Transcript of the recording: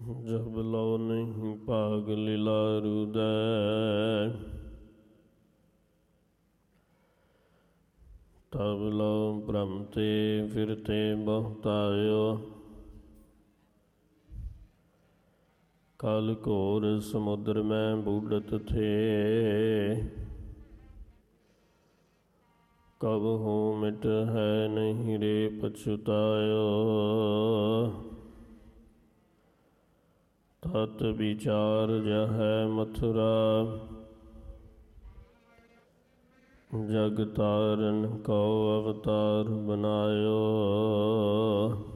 जब लो नहीं भाग लीला रुदै, तब लो भ्रमते फिरते बहुतायो। कल घोर समुद्र में बूढ़त थे, कब हो मिट है नहीं रे पछुतायो। तत विचार जह मथुरा, जग तारन को अवतार बनायो।